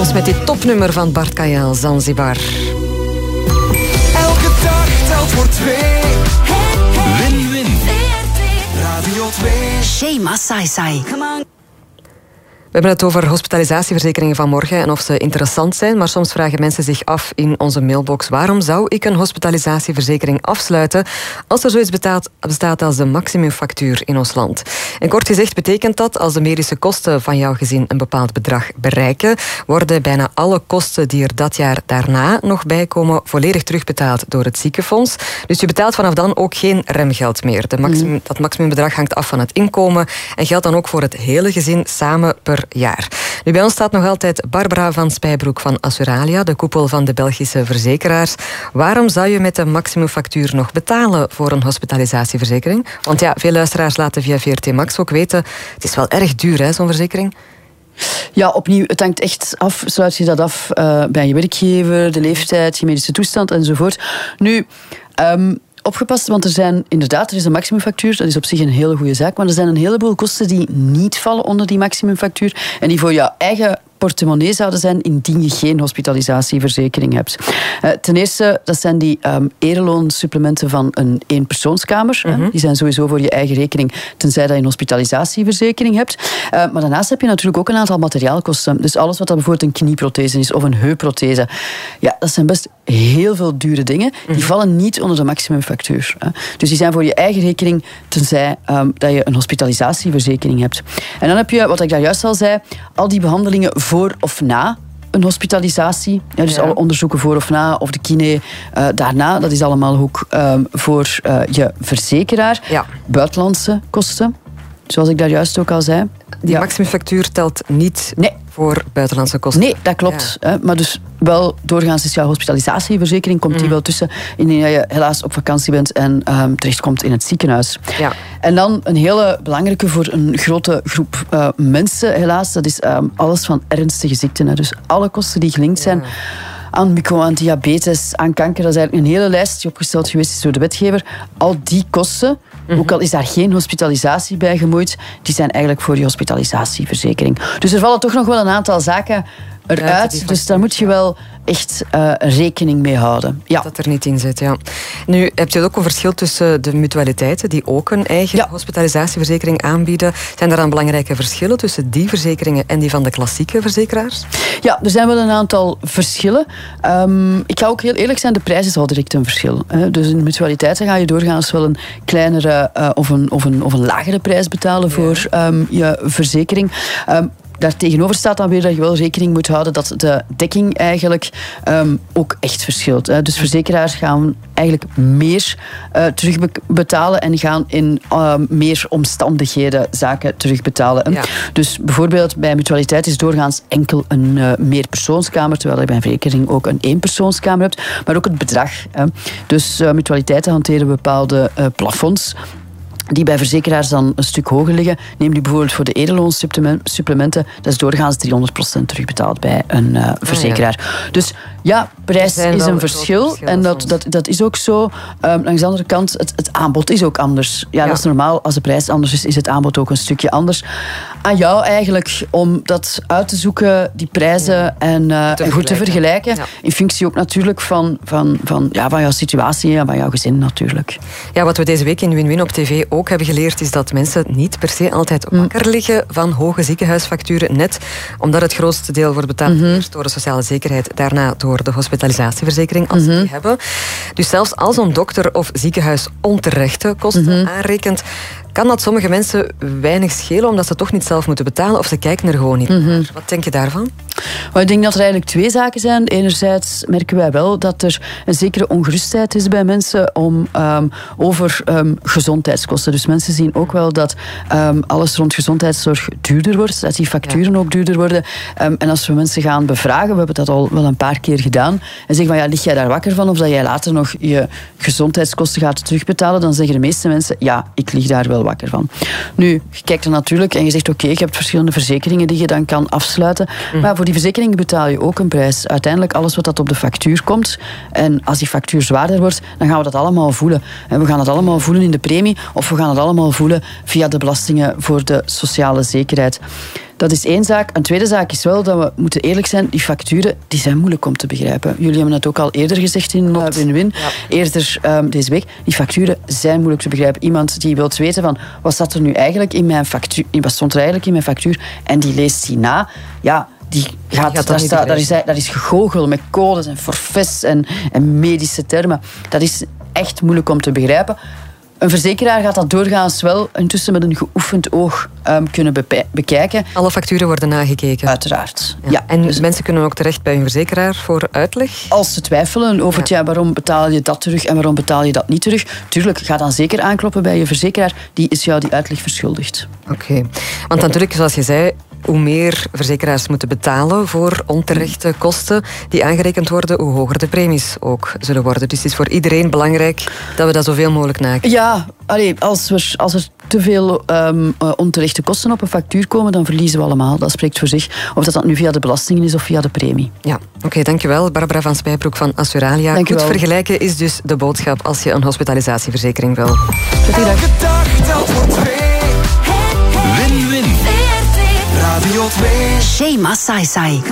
ons met dit topnummer van Bart Kayal, Zanzibar. Elke dag telt voor twee. Win-win. Radio 2. Shema Sai. Come on. We hebben het over hospitalisatieverzekeringen van morgen en of ze interessant zijn, maar soms vragen mensen zich af in onze mailbox: waarom zou ik een hospitalisatieverzekering afsluiten als er zoiets bestaat als de maximumfactuur in ons land? En kort gezegd betekent dat als de medische kosten van jouw gezin een bepaald bedrag bereiken, worden bijna alle kosten die er dat jaar daarna nog bij komen volledig terugbetaald door het ziekenfonds. Dus je betaalt vanaf dan ook geen remgeld meer. Dat maximumbedrag hangt af van het inkomen en geldt dan ook voor het hele gezin samen per jaar. Nu, bij ons staat nog altijd Barbara van Spijbroek van Assuralia, de koepel van de Belgische verzekeraars. Waarom zou je met de maximumfactuur nog betalen voor een hospitalisatieverzekering? Want ja, veel luisteraars laten via VRT Max ook weten, het is wel erg duur, hè, zo'n verzekering. Ja, opnieuw, het hangt echt af. Sluit je dat af bij je werkgever, de leeftijd, je medische toestand enzovoort. Nu, opgepast, want er is een maximumfactuur, dat is op zich een hele goede zaak, maar er zijn een heleboel kosten die niet vallen onder die maximumfactuur en die voor jouw eigen portemonnee zouden zijn indien je geen hospitalisatieverzekering hebt. Ten eerste, dat zijn die ereloonsupplementen van een eenpersoonskamer. Die zijn sowieso voor je eigen rekening, tenzij dat je een hospitalisatieverzekering hebt. Maar daarnaast heb je natuurlijk ook een aantal materiaalkosten. Dus alles wat bijvoorbeeld een knieprothese is of een heupprothese. Ja, dat zijn best heel veel dure dingen. Die vallen niet onder de maximumfactuur. Dus die zijn voor je eigen rekening, tenzij dat je een hospitalisatieverzekering hebt. En dan heb je, wat ik daar juist al zei, al die behandelingen voor of na een hospitalisatie. Ja, dus alle onderzoeken voor of na, of de kine daarna, dat is allemaal ook voor je verzekeraar. Ja. Buitenlandse kosten, zoals ik daar juist ook al zei. Die maximumfactuur telt niet voor buitenlandse kosten. Nee, dat klopt. Ja. Maar dus wel, doorgaans is jouw hospitalisatieverzekering, komt die wel tussen, indien je helaas op vakantie bent en terechtkomt in het ziekenhuis. Ja. En dan een hele belangrijke voor een grote groep mensen, helaas, dat is alles van ernstige ziekten. Hè. Dus alle kosten die gelinkt zijn aan micro, aan diabetes, aan kanker, dat is eigenlijk een hele lijst die opgesteld geweest is door de wetgever. Al die kosten, ook al is daar geen hospitalisatie bij gemoeid, die zijn eigenlijk voor je hospitalisatieverzekering. Dus er vallen toch nog wel een aantal zaken eruit, dus daar moet je wel echt rekening mee houden. Ja. Dat er niet in zit, ja. Nu, heb je ook een verschil tussen de mutualiteiten die ook een eigen hospitalisatieverzekering aanbieden? Zijn er dan belangrijke verschillen tussen die verzekeringen en die van de klassieke verzekeraars? Ja, er zijn wel een aantal verschillen. Ik ga ook heel eerlijk zijn, de prijs is al direct een verschil. Dus in mutualiteiten ga je doorgaans wel een kleinere of een lagere prijs betalen voor je verzekering. Daartegenover staat dan weer dat je wel rekening moet houden dat de dekking eigenlijk ook echt verschilt. Dus verzekeraars gaan eigenlijk meer terugbetalen en gaan in meer omstandigheden zaken terugbetalen. Ja. Dus bijvoorbeeld bij mutualiteit is doorgaans enkel een meerpersoonskamer, terwijl je bij een verzekering ook een eenpersoonskamer hebt, maar ook het bedrag. Dus mutualiteiten hanteren bepaalde plafonds die bij verzekeraars dan een stuk hoger liggen. Neem die bijvoorbeeld voor de ereloonsupplementen. Dat is doorgaans 300% terugbetaald bij een verzekeraar. Oh ja. Dus ja, prijs is een verschil. En dat is ook zo. Langs de andere kant, het aanbod is ook anders. Ja, dat is normaal. Als de prijs anders is het aanbod ook een stukje anders. Aan jou eigenlijk om dat uit te zoeken, die prijzen, en goed te vergelijken. Ja. In functie ook natuurlijk van jouw situatie en van jouw gezin natuurlijk. Ja, wat we deze week in Win-Win op tv ook hebben geleerd, is dat mensen niet per se altijd wakker liggen van hoge ziekenhuisfacturen. Net omdat het grootste deel wordt betaald eerst door de sociale zekerheid, daarna door de hospitalisatieverzekering, als ze die hebben. Dus zelfs als een dokter of ziekenhuis onterechte kosten aanrekent, kan dat sommige mensen weinig schelen, omdat ze toch niet zelf moeten betalen, of ze kijken er gewoon niet naar. Wat denk je daarvan? Maar ik denk dat er eigenlijk twee zaken zijn. Enerzijds merken wij wel dat er een zekere ongerustheid is bij mensen over gezondheidskosten. Dus mensen zien ook wel dat alles rond gezondheidszorg duurder wordt, dat die facturen ook duurder worden. En als we mensen gaan bevragen, we hebben dat al wel een paar keer gedaan, en zeggen van, lig jij daar wakker van, of dat jij later nog je gezondheidskosten gaat terugbetalen, dan zeggen de meeste mensen, ja, ik lig daar wel wakker van. Nu, je kijkt er natuurlijk en je zegt, oké, je hebt verschillende verzekeringen die je dan kan afsluiten. Maar voor die verzekeraar verzekering betaal je ook een prijs. Uiteindelijk alles wat dat op de factuur komt. En als die factuur zwaarder wordt, dan gaan we dat allemaal voelen. En we gaan het allemaal voelen in de premie, of we gaan het allemaal voelen via de belastingen voor de sociale zekerheid. Dat is één zaak. Een tweede zaak is wel dat we moeten eerlijk zijn, die facturen die zijn moeilijk om te begrijpen. Jullie hebben het ook al eerder gezegd in Win-Win. Ja. Eerder deze week. Die facturen zijn moeilijk te begrijpen. Iemand die wil weten van wat zat er nu eigenlijk in mijn factuur, wat stond er eigenlijk in mijn factuur, en die leest die na. Ja, dat is gegoochel met codes en forfaits en medische termen. Dat is echt moeilijk om te begrijpen. Een verzekeraar gaat dat doorgaans wel intussen met een geoefend oog kunnen bekijken. Alle facturen worden nagekeken? Uiteraard. Ja. En dus mensen kunnen ook terecht bij hun verzekeraar voor uitleg? Als ze twijfelen over waarom betaal je dat terug en waarom betaal je dat niet terug. Tuurlijk, ga dan zeker aankloppen bij je verzekeraar. Die is jou die uitleg verschuldigd. Oké. Want natuurlijk, zoals je zei, hoe meer verzekeraars moeten betalen voor onterechte kosten die aangerekend worden, hoe hoger de premies ook zullen worden. Dus het is voor iedereen belangrijk dat we dat zoveel mogelijk nakijken. Ja, als er te veel onterechte kosten op een factuur komen, dan verliezen we allemaal. Dat spreekt voor zich. Of dat nu via de belastingen is of via de premie. Ja, oké, dankjewel. Barbara van Spijbroek van Assuralia. Goed vergelijken is dus de boodschap als je een hospitalisatieverzekering wil. Elke dag telt voor 2. Win-win. Radio 2. Shema Sai Sai.